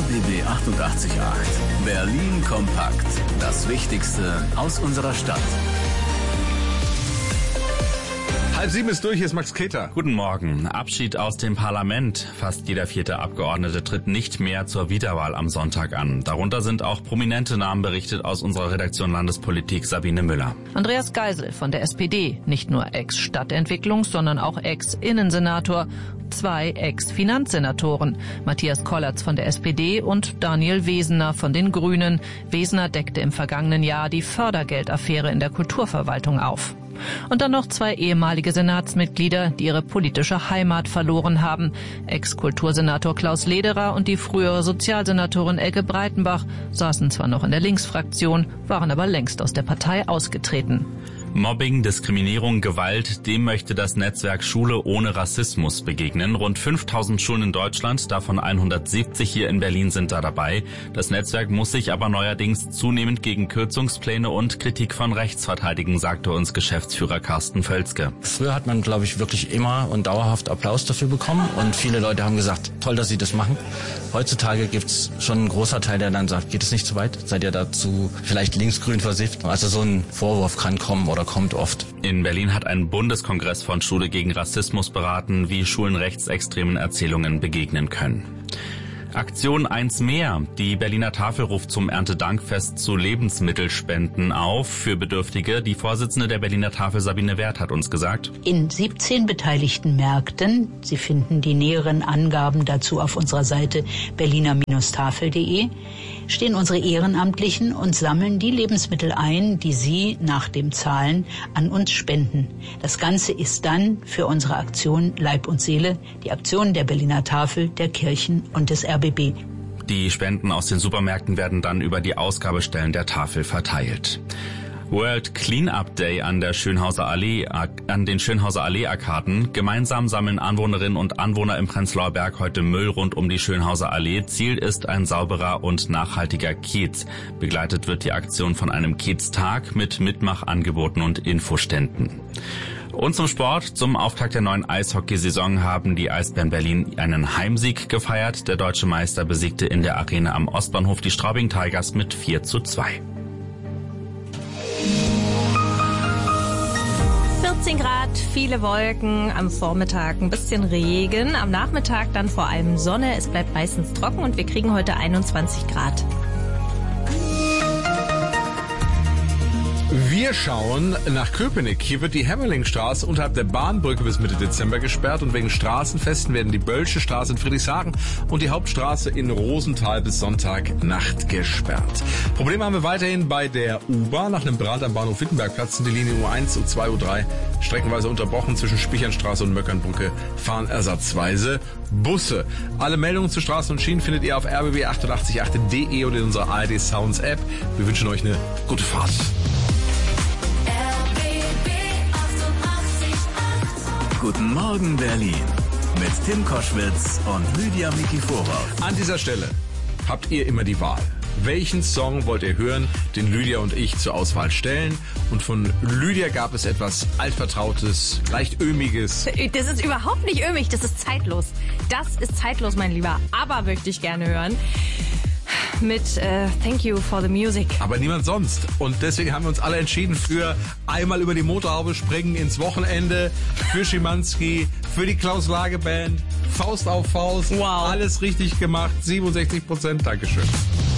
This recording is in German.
RBB 88.8. Berlin kompakt. Das Wichtigste aus unserer Stadt. 6:30 ist durch, hier ist Max Keter. Guten Morgen. Abschied aus dem Parlament. Fast jeder 4. Abgeordnete tritt nicht mehr zur Wiederwahl am Sonntag an. Darunter sind auch prominente Namen berichtet aus unserer Redaktion Landespolitik, Sabine Müller. Andreas Geisel von der SPD, nicht nur Ex-Stadtentwicklungs-, sondern auch Ex-Innensenator. 2 Ex-Finanzsenatoren, Matthias Kollatz von der SPD und Daniel Wesener von den Grünen. Wesener deckte im vergangenen Jahr die Fördergeldaffäre in der Kulturverwaltung auf. Und dann noch 2 ehemalige Senatsmitglieder, die ihre politische Heimat verloren haben. Ex-Kultursenator Klaus Lederer und die frühere Sozialsenatorin Elke Breitenbach saßen zwar noch in der Linksfraktion, waren aber längst aus der Partei ausgetreten. Mobbing, Diskriminierung, Gewalt, dem möchte das Netzwerk Schule ohne Rassismus begegnen. Rund 5000 Schulen in Deutschland, davon 170 hier in Berlin sind da dabei. Das Netzwerk muss sich aber neuerdings zunehmend gegen Kürzungspläne und Kritik von rechts verteidigen, sagte uns Geschäftsführer Carsten Völzke. Früher hat man, glaube ich, wirklich immer und dauerhaft Applaus dafür bekommen und viele Leute haben gesagt, toll, dass Sie das machen. Heutzutage gibt's schon einen großer Teil, der dann sagt, geht es nicht zu weit? Seid ihr dazu vielleicht linksgrün versifft? Also so ein Vorwurf kann kommen oder kommt oft. In Berlin hat ein Bundeskongress von Schule gegen Rassismus beraten, wie Schulen rechtsextremen Erzählungen begegnen können. Aktion 1 mehr. Die Berliner Tafel ruft zum Erntedankfest zu Lebensmittelspenden auf für Bedürftige. Die Vorsitzende der Berliner Tafel, Sabine Werth, hat uns gesagt: In 17 beteiligten Märkten, Sie finden die näheren Angaben dazu auf unserer Seite berliner-tafel.de, stehen unsere Ehrenamtlichen und sammeln die Lebensmittel ein, die Sie nach dem Zahlen an uns spenden. Das Ganze ist dann für unsere Aktion Leib und Seele, die Aktion der Berliner Tafel, der Kirchen und des RBB. Die Spenden aus den Supermärkten werden dann über die Ausgabestellen der Tafel verteilt. World Cleanup Day an den Schönhauser Allee-Arkaden. Gemeinsam sammeln Anwohnerinnen und Anwohner im Prenzlauer Berg heute Müll rund um die Schönhauser Allee. Ziel ist ein sauberer und nachhaltiger Kiez. Begleitet wird die Aktion von einem Kieztag mit Mitmachangeboten und Infoständen. Und zum Sport. Zum Auftakt der neuen Eishockeysaison haben die Eisbären Berlin einen Heimsieg gefeiert. Der deutsche Meister besiegte in der Arena am Ostbahnhof die Straubing Tigers mit 4:2. 14 Grad, viele Wolken, am Vormittag ein bisschen Regen, am Nachmittag dann vor allem Sonne. Es bleibt meistens trocken und wir kriegen heute 21 Grad. Wir schauen nach Köpenick. Hier wird die Hämmerlingstraße unterhalb der Bahnbrücke bis Mitte Dezember gesperrt und wegen Straßenfesten werden die Bölsche Straße in Friedrichshagen und die Hauptstraße in Rosenthal bis Sonntagnacht gesperrt. Probleme haben wir weiterhin bei der U-Bahn. Nach einem Brand am Bahnhof Wittenbergplatz sind die Linien U1, U2, U3 streckenweise unterbrochen. Zwischen Spichernstraße und Möckernbrücke fahren ersatzweise Busse. Alle Meldungen zu Straßen und Schienen findet ihr auf rbb888.de und in unserer ARD Sounds App. Wir wünschen euch eine gute Fahrt. Guten Morgen Berlin mit Tim Koschwitz und Lydia Mikifora. An dieser Stelle habt ihr immer die Wahl. Welchen Song wollt ihr hören, den Lydia und ich zur Auswahl stellen? Und von Lydia gab es etwas altvertrautes, leicht ömiges. Das ist überhaupt nicht ömig, das ist zeitlos. Das ist zeitlos, mein Lieber. Aber möchte ich gerne hören. Mit Thank You for the Music. Aber niemand sonst. Und deswegen haben wir uns alle entschieden für einmal über die Motorhaube springen ins Wochenende, für Schimanski, für die Klaus-Lage-Band, Faust auf Faust. Wow. Alles richtig gemacht, 67%. Dankeschön.